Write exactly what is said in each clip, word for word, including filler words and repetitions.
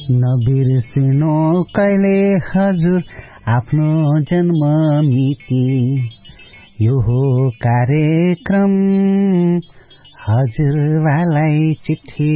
नबिर्सिनु कहिले हजुर आफ्नो जन्म मिति यो हो कार्यक्रम हजुरबालाई चिठी।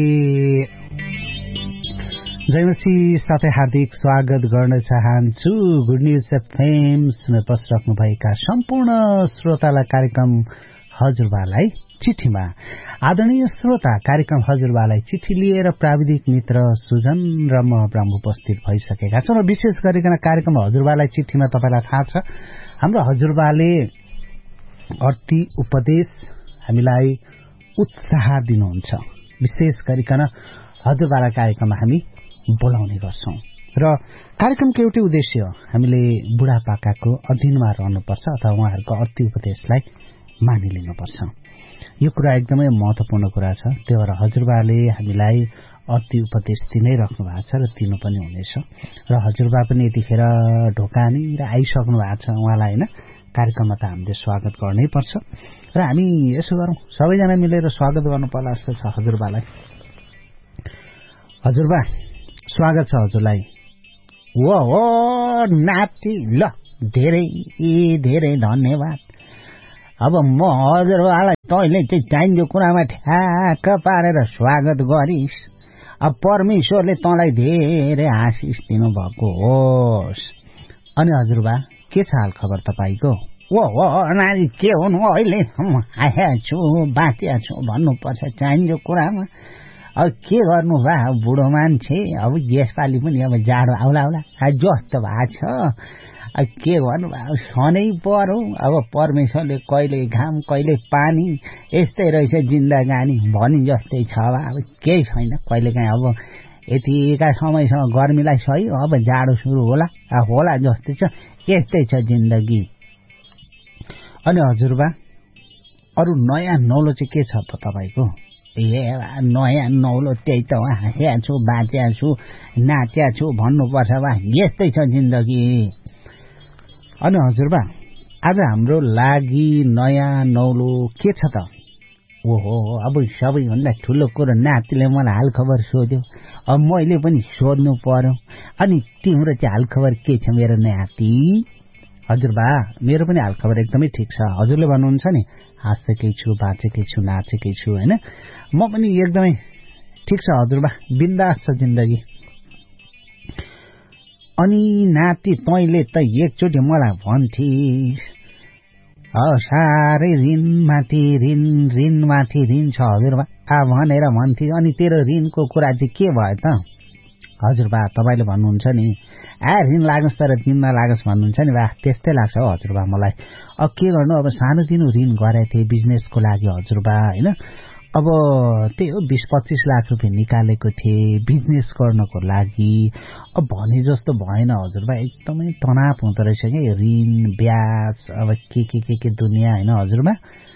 जयमसी साथै हार्दिक स्वागत गर्न चाहन्छु गुड न्यूज एफएम सुन्न पसिरहनु भएका सम्पूर्ण श्रोतालाई कार्यक्रम हजुरबालाई चिठीमा। आदरणीय श्रोता, कार्यक्रम हजुरबालाई चिठी लिएर प्राविधिक मित्र सुजन र म ब्रह्म उपस्थित भइसकेका छौं र विशेष गरिकन कार्यक्रम हजुरबालाई चिठीमा तपाईलाई थाहा छ हाम्रो हजुरबाले अति उपदेश हामीलाई उत्साह दिनुहुन्छ। विशेष गरिकन हजुरबालाई कार्यक्रममा हामी बोलाउने गर्छौं र कार्यक्रमको एउटै उद्देश्य हामीले बुढापाकाको अधीनमा रहनुपर्छ अथवा उहाँहरूको अति उपदेशलाई मानिलिनुपर्छ। यो कुरा एकदमै महत्वपूर्ण कुरा छ। त्यो भएर हजुरबाले हामीलाई अति उपदेश दिनै राख्नु भएको छ र दिनु पनि हुनेछ र हजुरबा पनि यतिखेर ढोकानी र आइसक्नु भएको छ। उहाँलाई हैन कार्यक्रममा त हामीले स्वागत गर्नै पर्छ र हामी यसो गरौं सबैजना मिलेर स्वागत गर्नु पर्ला जस्तो छ हजुरबालाई। हजुरबा स्वागत छ हजुरलाई। ओ हो नाति, ल धेरै धेरै धन्यवाद। अब म हजुरबालाई तैँले चाहिँ चाहिने कुरामा ठ्याक्क पारेर स्वागत गरिस्। अब परमेश्वरले तँलाई धेरै आशिष दिनुभएको होस्। अनि हजुरबा के छ हाल खबर तपाईको? ओ हो नानी, के हुनु अहिले आया छु बाँचिया छु भन्नुपर्छ चाहिने कुरामा। अब के गर्नु भा बुढो मान्छे, अब यसपालि पनि अब जाडो आउला आउला जस्तो भएको छ। अब के गर्नु भा सनै पर्यो। अब परमेश्वरले कहिले घाम कहिले पानी यस्तै रहेछ जिन्दगानी भनि जस्तै छ। अब केही छैन, कहिले काहीँ अब यतिका समयसम्म गर्मीलाई सही, अब जाडो सुरु होला होला जस्तै छ। यस्तै छ जिन्दगी। अनि हजुरबा अरू नयाँ नौलो चाहिँ के छ त तपाईको? ए नयाँ नौलो त्यही त हाँस्या छु बाँच्या छु नाच्या छु भन्नुपर्छ बा, यस्तै छ जिन्दगी। अनि हजुरबा आज हाम्रो लागि नयाँ नौलो के छ त? ओहो, अब सबैभन्दा ठुलो कुरो नातिले मलाई हाल खबर सोध्यो, अब मैले पनि सोध्नु पर्यो। अनि तिम्रो चाहिँ हाल खबर के छ मेरो नाति? हजुरबा मेरो पनि हाल खबर एकदमै ठिक छ। हजुरले भन्नुहुन्छ नि हाँसेकै छु बाँचेकै छु नाचेकै छु हैन, म पनि एकदमै ठिक छ हजुरबा, बिन्दास छ जिन्दगी। अनि नाति तैँले त एकचोटि मलाई भन्थिस् साह्रै ऋण माथि ऋण ऋण माथि ऋण छ हजुरबा आ भनेर भन्थिस्। अनि तेरो ऋणको कुरा चाहिँ के भयो त? हजुरबा तपाईँले भन्नुहुन्छ नि आ ऋण लागोस् तर दिन नलागोस् भन्नुहुन्छ नि बा, त्यस्तै लाग्छ हो हजुरबा मलाई। अब के गर्नु, अब सानोतिनो ऋण गरेको थिएँ बिजनेसको लागि हजुरबा हैन। अब त्यही हो बिस पच्चिस लाख रुपियाँ निकालेको थिएँ बिजनेस गर्नको लागि। अब भने जस्तो भएन हजुरबा, एकदमै तनाव हुँदो रहेछ कि ऋण ब्याज अब के के के के दुनियाँ हैन हजुरबा।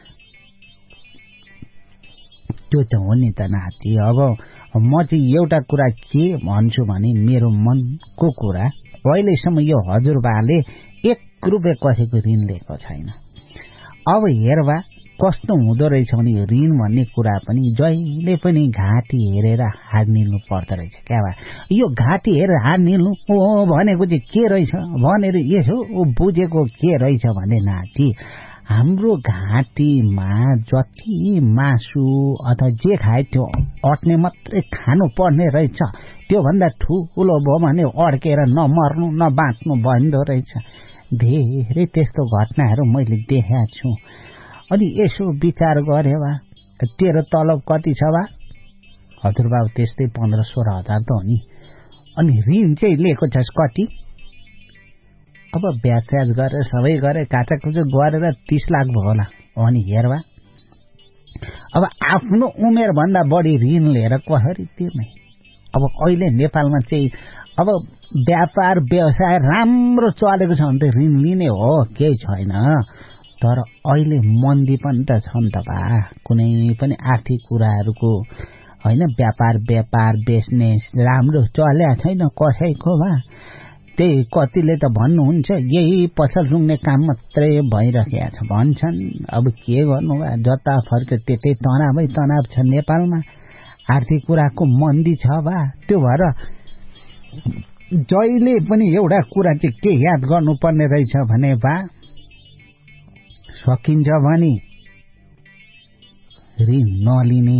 त्यो त हो नि त नाति। अब म चाहिँ एउटा कुरा के भन्छु भने मेरो मनको कुरा, अहिलेसम्म यो हजुरबाले एक रुपियाँ कसैको ऋण लिएको छैन। अब हेरबा कस्तो हुँदो रहेछ भने ऋण भन्ने कुरा पनि जहिले पनि घाँटी हेरेर हार निल्नु पर्दो रहेछ क्या बा। यो घाँटी हेरेर हार निल्नु ओ भनेको चाहिँ के रहेछ भनेर यसो बुझेको के रहेछ भने नाति, हाम्रो घाँटीमा जति मासु अथवा जे खाए त्यो अट्ने मात्रै खानु पर्ने रहेछ। त्योभन्दा ठुलो भयो भने अड्केर नमर्नु न बाँच्नु भन्दो रहेछ। धेरै त्यस्तो घटनाहरू मैले देखेको छु। अनि यसो विचार गरे बा तेरो तलब कति छ बा? हजुरबा त्यस्तै पन्ध्र सोह्र हजार त हो नि। अनि ऋण चाहिँ लिएको छस् कति? अब ब्याज स्याज गरेर सबै गरेर काटाकुचो गरेर तीस लाख भयो होला। अनि हेरबा अब आफ्नो उमेर भन्दा बढी ऋण लिएर कसरी तिर्ने? अब अहिले नेपालमा चाहिँ अब व्यापार व्यवसाय राम्रो चलेको छ भने त ऋण लिने हो, केही छैन। तर अहिले मन्दी पनि त छ नि त बा, कुनै पनि आर्थिक कुराहरूको हैन व्यापार व्यापार बिजनेस राम्रो चलेको छैन कसैको बा। त्यही कतिले त भन्नुहुन्छ यही पसल रुङ्ने काम मात्रै भइरहेको छ भन्छन्। अब के गर्नु बा, जता फर्के त्यतै तनावै तनाव छ नेपालमा, आर्थिक कुराको मन्दी छ बा। त्यो भएर जहिले पनि एउटा कुरा चाहिँ के याद गर्नुपर्ने रहेछ भने बा सकिन्छ भने ऋण नलिने।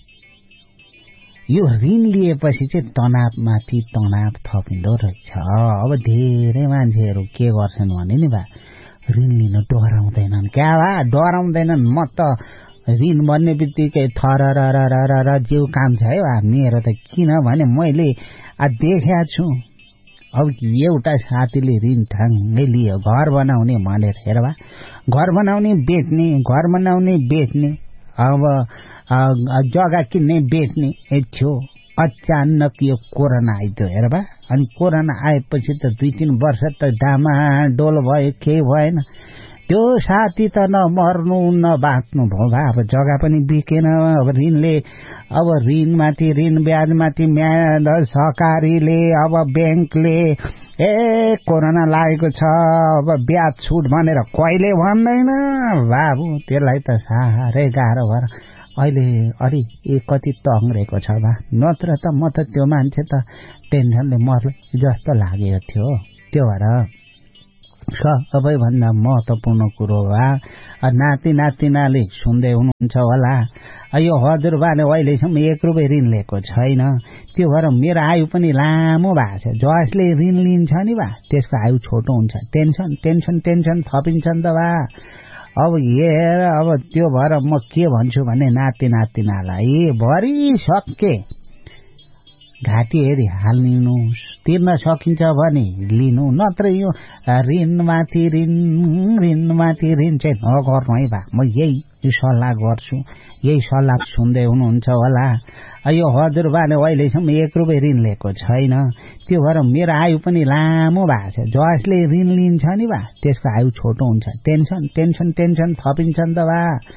यो ऋण लिएपछि चाहिँ तनावमाथि तनाव थपिँदो रहेछ। अब धेरै मान्छेहरू के गर्छन् भने नि बा ऋण लिन डराउँदैनन्। क्या बा डराउँदैनन्? म त ऋण भन्ने बित्तिकै थर जिउ काम छ है बा मेरो त। किनभने मैले देखेको छु अब एउटा साथीले ऋण ठ्याङ्गै लियो घर बनाउने भनेर। हेर बा घर बनाउने बेच्ने, घर बनाउने बेच्ने, अब जग्गा किन्ने बेच्ने थियो। अचानक यो कोरोना आइदियो। हेर बा अनि कोरोना आएपछि त दुई तीन वर्ष त डामाडोल भयो, केही भएन। त्यो साथी त न मर्नु न बाँच्नु भयो बा। अब जग्गा पनि बिकेन। अब ऋणले अब ऋणमाथि ऋण, ब्याजमाथि म्याद, सहकारीले अब ब्याङ्कले ए कोरोना लागेको छ अब ब्याज छुट भनेर कहिले भन्दैन बाबु। त्यसलाई त साह्रै गाह्रो भएर अहिले अलि ए कति तङ्ग्रेको छ बा। नत्र त म त त्यो मान्छे त टेन्सनले मर्ला जस्तो लागेको थियो। त्यो भएर सबैभन्दा महत्त्वपूर्ण कुरो वा नाति नातिनाले सुन्दै हुनुहुन्छ होला, यो हजुरबाले अहिलेसम्म एक रुपियाँ ऋण लिएको छैन। त्यो भएर मेरो आयु पनि लामो भएको छ। जसले ऋण लिन्छ नि बा त्यसको आयु छोटो हुन्छ। टेन्सन टेन्सन टेन्सन थपिन्छ नि त बा। अब हेर अब त्यो भएर म के भन्छु भने नाति नातिनालाई भरि सके घाँटी हेरी हाल्नुहोस्। तिर्न सकिन्छ भने लिनु, नत्र यो ऋणमाथि ऋण ऋणमाथि ऋण चाहिँ नगर्नु है बा। म यही सल्लाह गर्छु। यही सल्लाह सुन्दै हुनुहुन्छ होला। यो हजुरबाले अहिलेसम्म एक रुपियाँ ऋण लिएको छैन। त्यो भएर मेरो आयु पनि लामो भएको छ। जसले ऋण लिन्छ नि बा त्यसको आयु छोटो हुन्छ। टेन्सन टेन्सन टेन्सन थपिन्छ नि त बा।